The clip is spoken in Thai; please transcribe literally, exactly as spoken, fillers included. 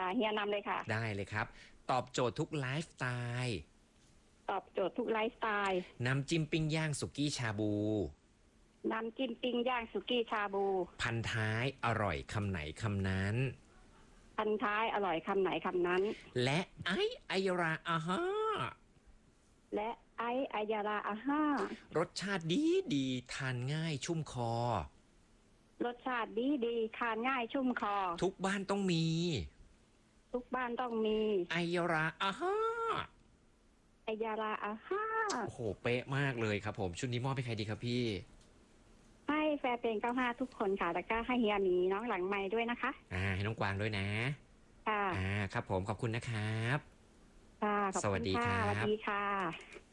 เฮียนำเลยค่ะได้เลยครับตอบโจทย์ทุกไลฟ์สไตล์ตอบโจทย์ทุกไลฟ์สไตล์น้ำจิ้มปิ้งย่างสุกี้ชาบูน้ำจิ้มปิ้งย่างสุกี้ชาบูพันท้ายอร่อยคำไหนคำนั้นพันท้ายอร่อยคำไหนคำนั้นและไอไอยราอาฮาและไอไอยาราอาห้ารสชาติดีดีทานง่ายชุ่มคอรสชาติดีดีทานง่ายชุ่มคอทุกบ้านต้องมีทุกบ้านต้องมีไอยราอาฮาไอยาราอาห้าโอ้โหเป๊ะมากเลยครับผมชุดนี้มอบให้ใครดีครับพี่ให้แฟนเพลงเก้าห้าทุกคนค่ะแล้วก็ให้เฮียหมีน้องหลังไม้ด้วยนะคะอ่าให้น้องกวางด้วยนะค่ะอ่าครับผมขอบคุณนะครับค่ะขอบคุณค่ะสวัสดีค่ะ